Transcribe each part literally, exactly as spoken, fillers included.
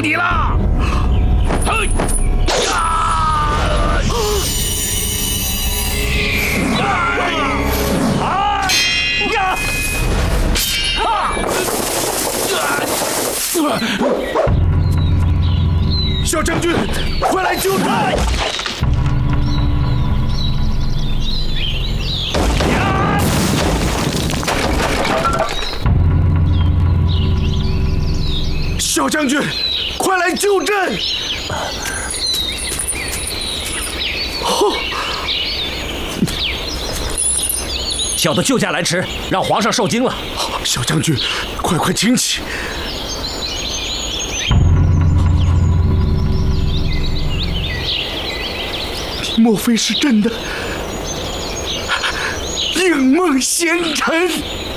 你了！嘿呀！啊呀！啊！小将军，快来救他！ 小将军，快来救朕！哦， 小的救驾来迟，让皇上受惊了。 小将军，快快请起！莫非是朕的应梦贤臣？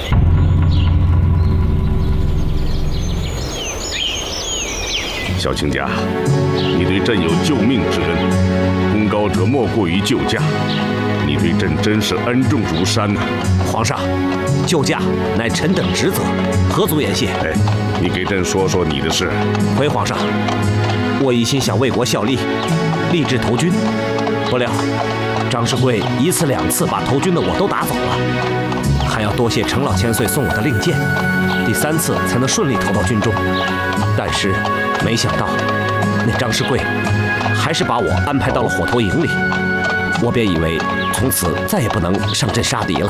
小亲家，你对朕有救命之恩，功高者莫过于救驾。你对朕真是恩重如山呐、啊！ 皇上，救驾乃臣等职责，何足言谢？ 哎，你给朕说说你的事。 回皇上，我一心想为国效力，立志投军，不料张世贵一次两次把投军的我都打走了，还要多谢程老千岁送我的令箭，第三次才能顺利投到军中。但是。 没想到，那张世贵还是把我安排到了火头营里，我便以为从此再也不能上阵杀敌了。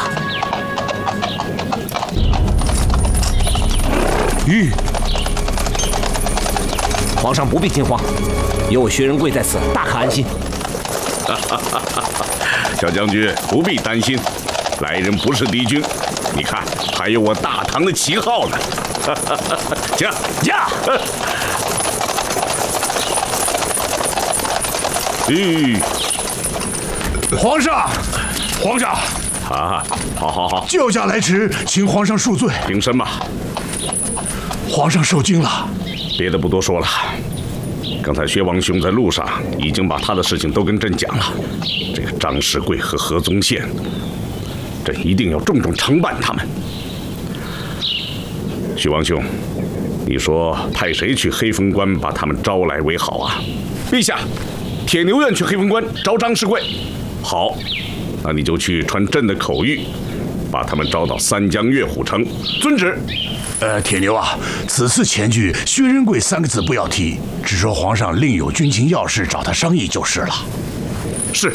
吁！皇上不必惊慌，有我薛仁贵在此，大可安心。 小将军不必担心，来人不是敌军，你看还有我大唐的旗号呢。驾驾！ 吁！ 皇上，皇上！ 啊，好，好，好！ 救驾来迟，请皇上恕罪。 平身吧。 皇上受惊了。 别的不多说了。刚才薛王兄在路上已经把他的事情都跟朕讲了。这个张世贵和何宗宪，朕一定要重重惩办他们。薛王兄，你说派谁去黑风关把他们招来为好啊？陛下。 铁牛愿去黑风关招张世贵，好，那你就去传朕的口谕，把他们招到三江月虎城。遵旨。 呃，铁牛啊，此次前去，薛仁贵三个字不要提，只说皇上另有军情要事找他商议就是了。 是。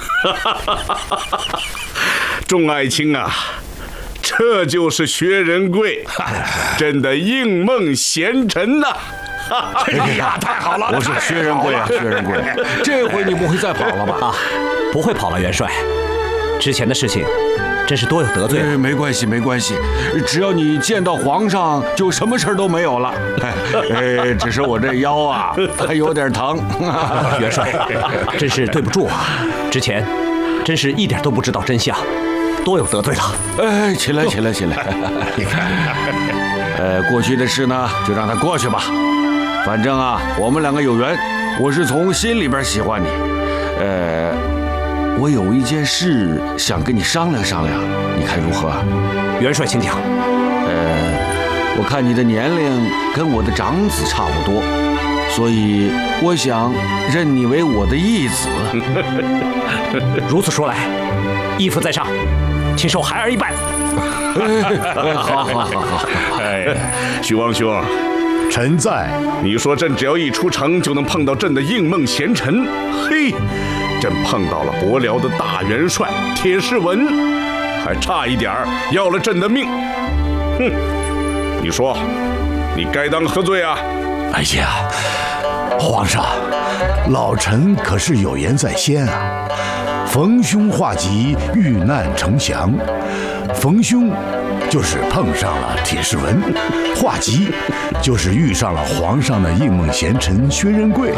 众爱卿啊，这就是薛仁贵，朕的应梦贤臣呐、啊。 哎呀，太好了！ 我是薛仁贵啊，薛仁贵，这回你不会再跑了吧？ 啊，不会跑了，元帅。之前的事情，真是多有得罪了。 哎，没关系，没关系，只要你见到皇上，就什么事都没有了。哎，只是我这腰啊，还有点疼。 元帅，真是对不住啊！之前真是一点都不知道真相，多有得罪了。 哎，起来，起来，起来！你看，呃，过去的事呢，就让它过去吧。 反正啊，我们两个有缘，我是从心里边喜欢你。呃，我有一件事想跟你商量商量，你看如何？ 元帅请讲。 呃，我看你的年龄跟我的长子差不多，所以我想认你为我的义子。 如此说来，义父在上，请受孩儿一拜。 好好好好。 哎，徐王兄。 臣在。 你说朕只要一出城就能碰到朕的应梦贤臣，嘿，朕碰到了伯辽的大元帅铁士文，还差一点要了朕的命。哼，你说，你该当何罪啊？ 哎呀，皇上，老臣可是有言在先啊。逢凶化吉，遇难成祥。逢凶就是碰上了铁士文，化吉就是遇上了皇上的应梦贤臣薛仁贵。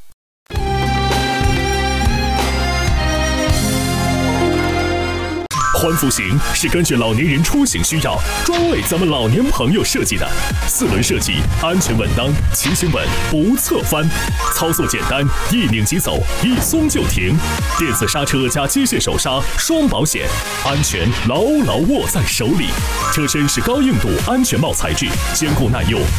环幅型是根据老年人出行需要，专为咱们老年朋友设计的。四轮设计，安全稳当，骑行稳，不侧翻，操作简单，一拧即走，一松就停。电子刹车加机械手刹，双保险，安全牢牢握在手里。车身是高硬度安全帽材质，坚固耐用。